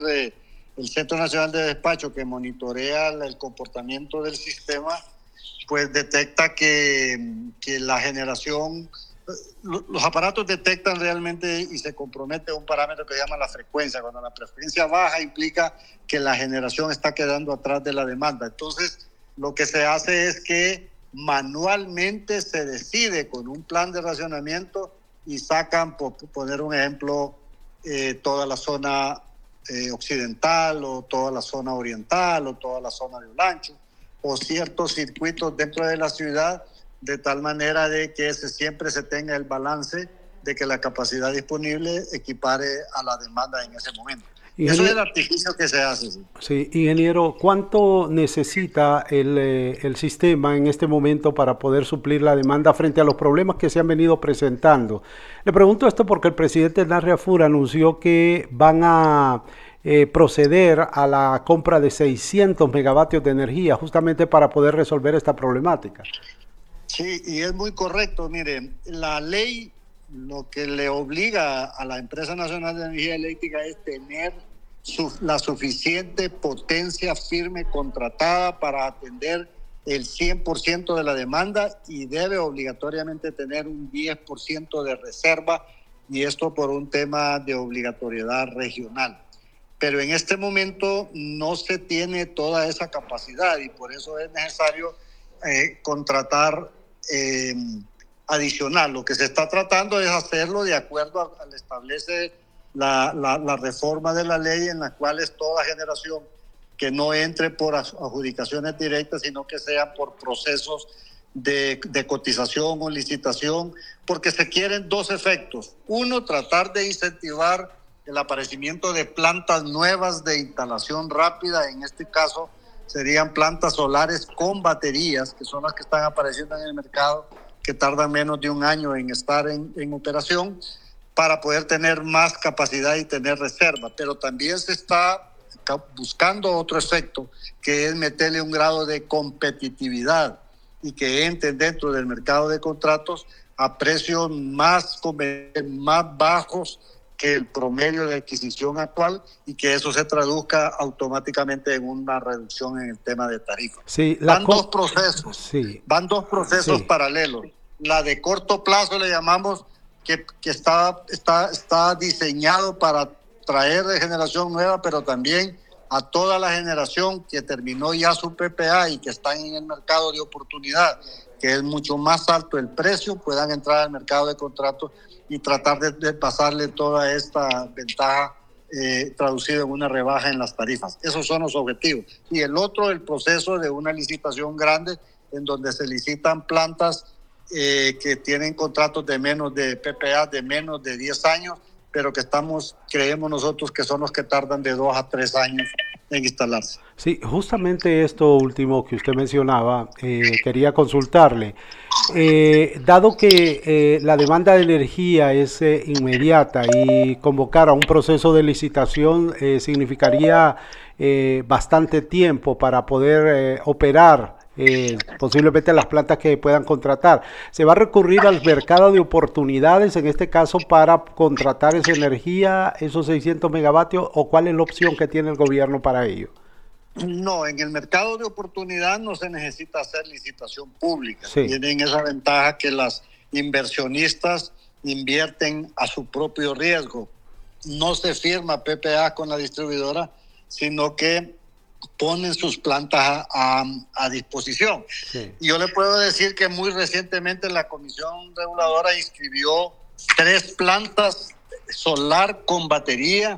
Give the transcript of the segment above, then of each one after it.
el Centro Nacional de Despacho, que monitorea el comportamiento del sistema, pues detecta que la generación, los aparatos detectan realmente y se compromete a un parámetro que se llama la frecuencia. Cuando la frecuencia baja implica que la generación está quedando atrás de la demanda. Entonces, lo que se hace es que manualmente se decide con un plan de racionamiento y sacan, por poner un ejemplo, toda la zona occidental o toda la zona oriental o toda la zona de Olancho o ciertos circuitos dentro de la ciudad, de tal manera de que siempre se tenga el balance de que la capacidad disponible equipare a la demanda en ese momento. Eso es el artificio que se hace. Sí. Sí, ingeniero, ¿cuánto necesita el sistema en este momento para poder suplir la demanda frente a los problemas que se han venido presentando? Le pregunto esto porque el presidente Narria Fura anunció que van a proceder a la compra de 600 megavatios de energía justamente para poder resolver esta problemática. Sí, y es muy correcto. Mire, la ley lo que le obliga a la Empresa Nacional de Energía Eléctrica es tener la suficiente potencia firme contratada para atender el 100% de la demanda y debe obligatoriamente tener un 10% de reserva, y esto por un tema de obligatoriedad regional. Pero en este momento no se tiene toda esa capacidad y por eso es necesario contratar eh, adicional. Lo que se está tratando es hacerlo de acuerdo al establece la reforma de la ley, en la cual es toda generación que no entre por adjudicaciones directas, sino que sean por procesos de cotización o licitación, porque se quieren dos efectos. Uno, tratar de incentivar el aparecimiento de plantas nuevas de instalación rápida. En este caso serían plantas solares con baterías, que son las que están apareciendo en el mercado, que tardan menos de un año en estar en operación, para poder tener más capacidad y tener reserva. Pero también se está buscando otro efecto, que es meterle un grado de competitividad y que entren dentro del mercado de contratos a precios más bajos que el promedio de adquisición actual, y que eso se traduzca automáticamente en una reducción en el tema de tarifas. Sí, Van dos procesos, sí, van dos procesos sí. paralelos. La de corto plazo le llamamos, que está diseñado para traer de generación nueva, pero también a toda la generación que terminó ya su PPA y que están en el mercado de oportunidad, que es mucho más alto el precio, puedan entrar al mercado de contratos y tratar de pasarle toda esta ventaja traducido en una rebaja en las tarifas. Esos son los objetivos. Y el otro, el proceso de una licitación grande, en donde se licitan plantas que tienen contratos de menos de PPA de menos de 10 años, pero que creemos nosotros que son los que tardan de 2 a 3 años en instalarse. Sí, justamente esto último que usted mencionaba, quería consultarle. Dado que la demanda de energía es inmediata y convocar a un proceso de licitación significaría bastante tiempo para poder operar posiblemente las plantas que puedan contratar. ¿Se va a recurrir al mercado de oportunidades en este caso para contratar esa energía, esos 600 megavatios, o cuál es la opción que tiene el gobierno para ello? No, en el mercado de oportunidad no se necesita hacer licitación pública. Sí. Tienen esa ventaja que las inversionistas invierten a su propio riesgo. No se firma PPA con la distribuidora, sino que ponen sus plantas a disposición. Sí. Yo le puedo decir que muy recientemente la Comisión Reguladora inscribió 3 plantas solar con batería,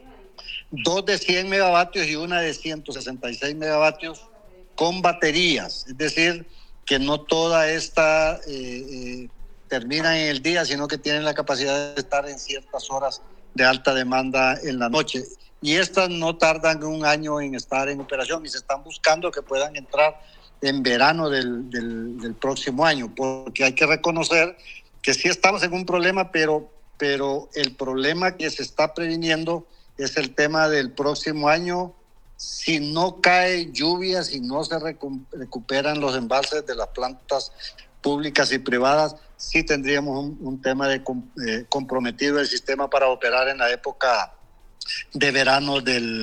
2 de 100 megavatios y una de 166 megavatios con baterías. Es decir, que no toda esta termina en el día, sino que tienen la capacidad de estar en ciertas horas de alta demanda en la noche. Y estas no tardan un año en estar en operación y se están buscando que puedan entrar en verano del próximo año, porque hay que reconocer que sí estamos en un problema, pero el problema que se está previniendo es el tema del próximo año. Si no cae lluvia, si no se recuperan los embalses de las plantas públicas y privadas, sí tendríamos un tema de comprometido el sistema para operar en la época de verano del